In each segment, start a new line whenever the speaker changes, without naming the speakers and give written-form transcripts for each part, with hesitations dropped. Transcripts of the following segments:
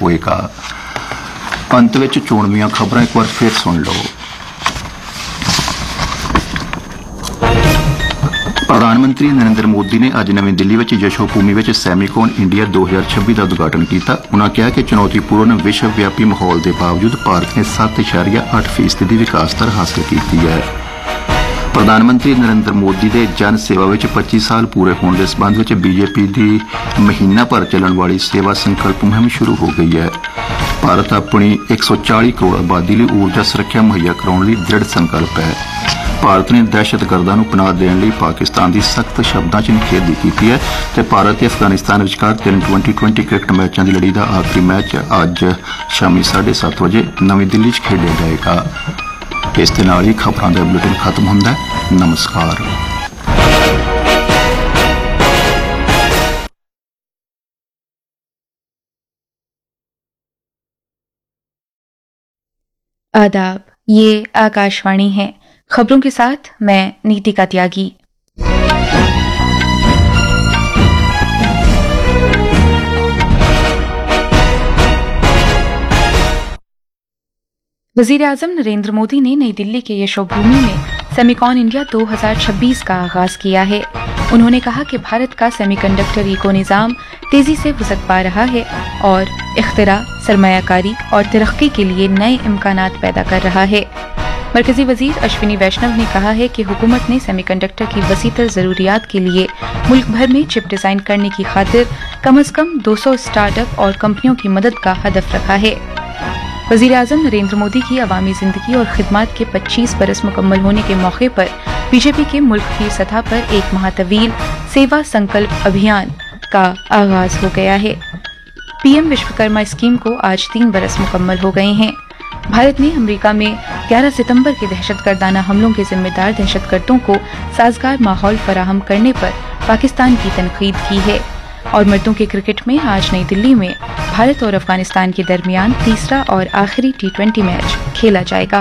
ਹੋਏਗਾ। ਅੰਤ ਵਿੱਚ ਚੋਣਵੀਆਂ ਖਬਰਾਂ ਇੱਕ ਵਾਰ ਫਿਰ ਸੁਣ ਲਓ। ਪ੍ਰਧਾਨ ਮੰਤਰੀ ਨਰਿੰਦਰ ਮੋਦੀ ਨੇ ਅੱਜ ਨਵੀਂ ਦਿੱਲੀ ਵਿੱਚ ਯਸ਼ੋ ਭੂਮੀ ਵਿੱਚ ਸੈਮੀਕੌਨ ਇੰਡੀਆ 2026 ਦਾ ਉਦਘਾਟਨ ਕੀਤਾ। ਉਨ੍ਹਾਂ ਕਿਹਾ ਕਿ ਚੁਣੌਤੀਪੂਰਨ ਵਿਸ਼ਵ ਵਿਆਪੀ ਮਾਹੌਲ ਦੇ ਬਾਵਜੂਦ ਭਾਰਤ ਨੇ 7.8% ਦੀ ਵਿਕਾਸ ਦਰ ਹਾਸਲ ਕੀਤੀ ਹੈ। ਪ੍ਰਧਾਨ ਮੰਤਰੀ ਨਰਿੰਦਰ ਮੋਦੀ ਦੇ ਜਨ ਸੇਵਾ ਵਿੱਚ 25 ਸਾਲ ਪੂਰੇ ਹੋਣ ਦੇ ਸਬੰਧ ਵਿੱਚ ਬੀਜੇਪੀ ਦੀ ਮਹੀਨਾ ਭਰ ਚੱਲਣ ਵਾਲੀ ਸੇਵਾ ਸੰਕਲਪ ਮੁਹਿੰਮ ਸ਼ੁਰੂ ਹੋ ਗਈ ਹੈ। ਭਾਰਤ ਆਪਣੀ 140 ਕਰੋੜ ਆਬਾਦੀ ਲਈ ਊਰਜਾ ਸੁਰੱਖਿਆ ਮੁਹੱਈਆ ਕਰਾਉਣ ਲਈ ਦ੍ਰਿੜ ਸੰਕਲਪ ਹੈ। ਭਾਰਤ ਨੇ ਦਹਿਸ਼ਤਗਰਦਾਂ ਨੂੰ ਪਨਾਹ ਦੇਣ ਲਈ ਪਾਕਿਸਤਾਨ ਦੀ ਸਖਤ ਸ਼ਬਦਾਂ 'ਚ ਨਿਖੇਧੀ ਕੀਤੀ ਹੈ ਤੇ ਭਾਰਤ ਤੇ ਅਫਗਾਨਿਸਤਾਨ ਵਿਚਕਾਰ 3 T20 ਕ੍ਰਿਕਟ ਮੈਚਾਂ ਦੀ ਲੜੀ ਦਾ ਆਖਰੀ ਮੈਚ ਅੱਜ ਸ਼ਾਮੀ 7:30 ਵਜੇ ਨਵੀਂ ਦਿੱਲੀ 'ਚ ਖੇਡਿਆ ਜਾਏਗਾ। ਇਸ ਦੇ ਨਾਲ ਹੀ ਖਬਰਾਂ ਦਾ ਬੁਲੇਟਿਨ ਖਤਮ ਹੁੰਦਾ ਹੈ। ਨਮਸਕਾਰ।
आदाब, ये आकाशवाणी है। खबरों के साथ मैं नीतिका त्यागी। वजीर आजम नरेंद्र मोदी ने नई दिल्ली के यशोभूमि में सेमिकॉन इंडिया 2026 का आगाज किया है। उन्होंने कहा कि भारत का सेमीकंडक्टर इको निज़ाम तेजी से वसअत पा रहा है और इख्तिरा, सरमायाकारी और तरक्की के लिए नए इम्कानात पैदा कर रहा है। मरकजी वजीर अश्विनी वैष्णव ने कहा है कि हुकूमत ने सेमीकंडक्टर की वसीतर ज़रूरियात के लिए मुल्क भर में चिप डिज़ाइन करने की खातिर कम अज़ कम 200 स्टार्टअप और कंपनियों की मदद का हदफ रखा है। वजीर आजम नरेंद्र मोदी की अवामी जिंदगी और खिदमत के 25 बरस मुकम्मल होने के मौके पर बीजेपी के मुल्क की सतह पर एक माह तवील सेवा संकल्प अभियान का आगाज हो गया है। पीएम विश्वकर्मा स्कीम को आज 3 बरस मुकम्मल हो गए हैं। भारत ने अमेरिका में 11 सितंबर के दहशतगर्दाना हमलों के जिम्मेदार दहशतगर्दों को साजगार माहौल फराहम करने पर पाकिस्तान की तनकीद की है। और मर्दों के क्रिकेट में आज नई दिल्ली में भारत और अफगानिस्तान के दरमियान तीसरा और आखिरी T20 मैच खेला जाएगा।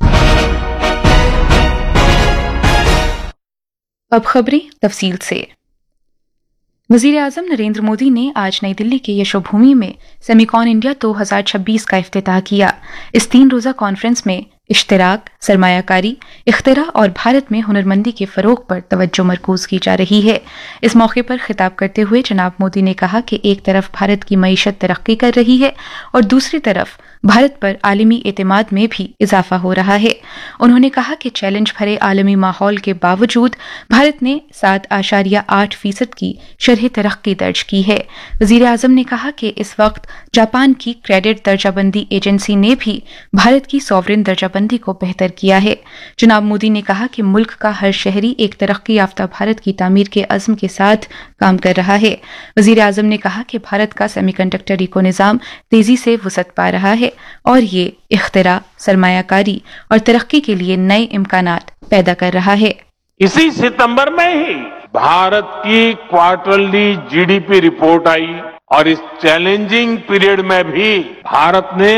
अब खबरें तफसील से। वजीर आजम नरेंद्र मोदी ने आज नई दिल्ली के यशोभूमि में सेमिकॉन इंडिया 2026 का इफ्तिताह किया। इस 3 रोज़ा कॉन्फ्रेंस में इश्तराक, सरमायाकारी, इख्तिरा और भारत में हुनरमंदी के फ़रोग पर तवज्जो मरकूज की जा रही है। इस मौके पर खिताब करते हुए जनाब मोदी ने कहा कि एक तरफ भारत की मईशत तरक्की कर रही है और दूसरी तरफ भारत पर आलमी एतमाद में भी इजाफा हो रहा है। उन्होंने कहा कि चैलेंज भरे आलमी माहौल के बावजूद भारत ने 7.8% की शरह तरक्की दर्ज की है। वजीर आजम ने कहा कि इस वक्त जापान की क्रेडिट दर्जाबंदी एजेंसी ने भी भारत की सॉवरेन दर्जाबंदी को बेहतर किया है। जनाब मोदी ने कहा कि मुल्क का हर शहरी एक तरक्की याफ्ता भारत की तामीर के अज़्म के साथ काम कर रहा है। वजीर आजम ने कहा कि भारत का सेमीकंडक्टर इको निज़ाम तेजी से वसअत पा रहा है और ये इख्तिरा, सरमायाकारी और तरक्की के लिए नए इम्कानात पैदा कर रहा है।
इसी सितंबर में ही भारत की क्वार्टरली जीडीपी रिपोर्ट आई और इस चैलेंजिंग पीरियड में भी भारत ने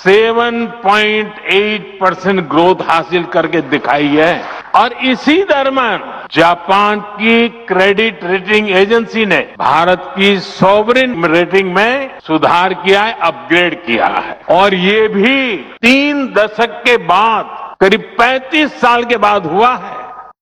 7.8% ग्रोथ हासिल करके दिखाई है। और इसी दरम्यान जापान की क्रेडिट रेटिंग एजेंसी ने भारत की सॉवरेन रेटिंग में सुधार किया है, अपग्रेड किया है। और ये भी 3 दशक के बाद, करीब 35 साल के बाद हुआ है।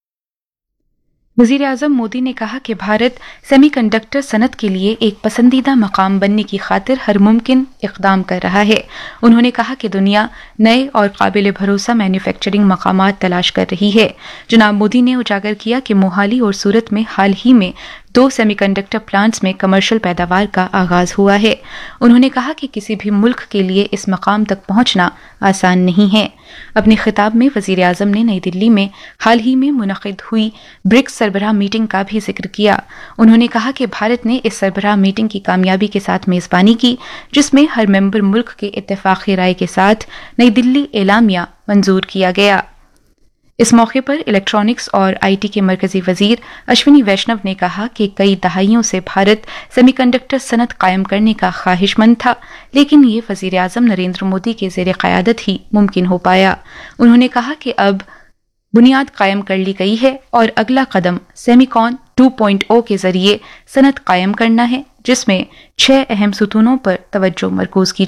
वजीर आजम मोदी ने कहा कि भारत सेमीकंडक्टर सनत के लिए एक पसंदीदा मकाम बनने की खातिर हर मुमकिन इकदाम कर रहा है। उन्होंने कहा कि दुनिया नए और काबिल भरोसा मैन्युफैक्चरिंग मकामात तलाश कर रही है। जनाब मोदी ने उजागर किया कि मोहाली और सूरत में हाल ही में 2 सेमीकंडक्टर प्लांट्स में कमर्शियल पैदावार का आगाज हुआ है। उन्होंने कहा कि किसी भी मुल्क के लिए इस मकाम तक पहुंचना आसान नहीं है। अपने खिताब में वजीर आजम ने नई दिल्ली में हाल ही में मुनक़िद हुई ब्रिक्स सरबराह मीटिंग का भी जिक्र किया। उन्होंने कहा कि भारत ने इस सरबराह मीटिंग की कामयाबी के साथ मेज़बानी की, जिसमें हर मेंबर मुल्क के इत्तेफाक़ी राय के साथ नई दिल्ली एलामिया मंजूर किया गया। इस मौके पर इलेक्ट्रॉनिक्स और आईटी के मरकजी वजीर अश्विनी वैष्णव ने कहा कि कई दहाइयों से भारत सेमीकंडक्टर सनत कायम करने का ख्वाहिशमंद था, लेकिन ये वजीर आजम नरेंद्र मोदी के ज़ेरे क़यादत ही मुमकिन हो पाया। उन्होंने कहा कि अब बुनियाद कायम कर ली गई है और अगला कदम सेमीकॉन 2.0 के जरिए सनत कायम करना है, जिसमें 6 अहम सुतूनों पर तवज्जो मरकूज की